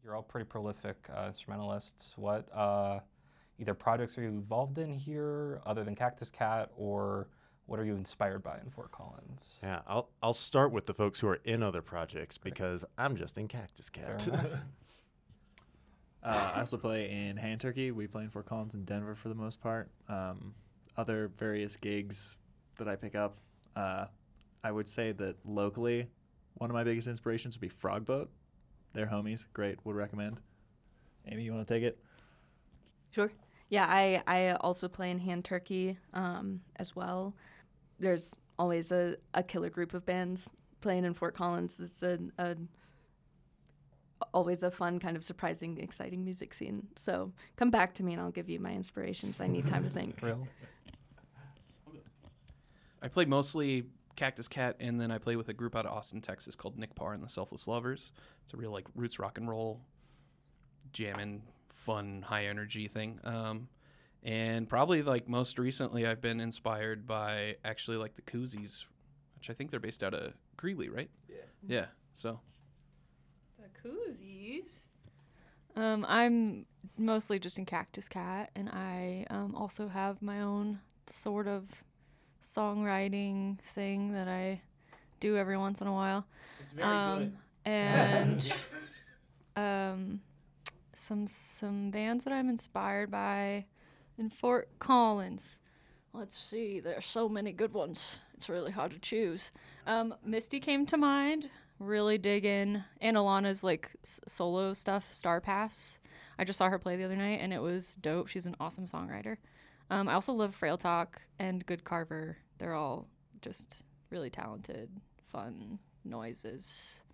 You're all pretty prolific instrumentalists. What either projects are you involved in here other than Cactus Cat, or what are you inspired by in Fort Collins? Yeah, I'll start with the folks who are in other projects because I'm just in Cactus Cat. I also play in Hand Turkey. We play in Fort Collins and Denver for the most part. Other various gigs that I pick up. I would say that locally, one of my biggest inspirations would be Frogboat. They're homies. Great. Would recommend. Amy, you want to take it? Sure. Yeah, I also play in Hand Turkey as well. There's always a killer group of bands playing in Fort Collins. It's always a fun, kind of surprising, exciting music scene. So come back to me and I'll give you my inspirations. I need time to think. Real? I play mostly Cactus Cat, and then I play with a group out of Austin, Texas called Nick Parr and the Selfless Lovers. It's a real like roots rock and roll, jamming, fun, high energy thing. And probably like most recently, I've been inspired by actually like the Koozies, which I think they're based out of Greeley, right? Yeah. Yeah. So The Koozies. I'm mostly just in Cactus Cat, and I also have my own sort of songwriting thing that I do every once in a while. It's very good. And some bands that I'm inspired by in Fort Collins. Let's see, there's so many good ones. It's really hard to choose. Misty came to mind. Really dig in. And Alana's like solo stuff, Star Pass. I just saw her play the other night and it was dope. She's an awesome songwriter. I also love Frail Talk and Good Carver. They're all just really talented, fun noises.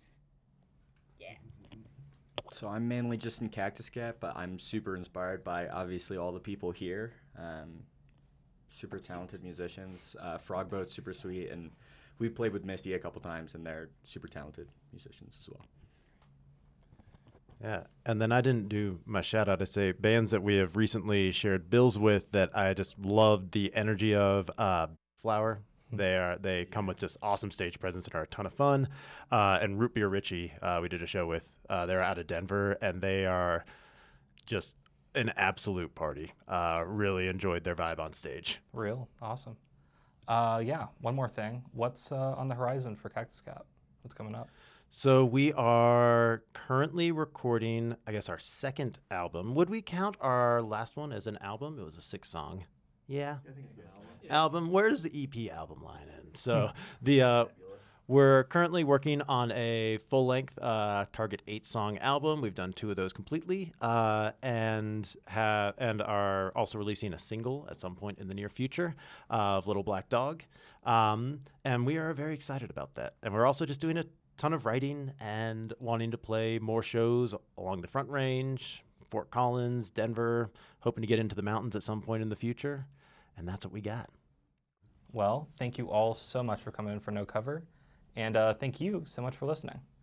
So I'm mainly just in Cactus Cat, but I'm super inspired by obviously all the people here. Super talented musicians. Frogboat's super sweet, and we played with Misty a couple times, and they're super talented musicians as well. Yeah, and then I didn't do my shout out to say bands that we have recently shared bills with that I just loved the energy of. Flower, they come with just awesome stage presence and are a ton of fun. And Root Beer Richie, we did a show with. They're out of Denver and they are just an absolute party. Really enjoyed their vibe on stage. Real? Awesome. Yeah, one more thing. What's on the horizon for Cactus Cat? What's coming up? So we are currently recording, I guess, our second album. Would we count our last one as an album? It was a 6-song. Yeah. I think it's an album. Album. Where does the EP album line in? So we're currently working on a full-length Target 8-song album. We've done 2 of those completely, and are also releasing a single at some point in the near future of Little Black Dog, and we are very excited about that. And we're also just doing a ton of writing and wanting to play more shows along the Front Range, Fort Collins, Denver, hoping to get into the mountains at some point in the future. And that's what we got. Well, thank you all so much for coming in for No Cover. And thank you so much for listening.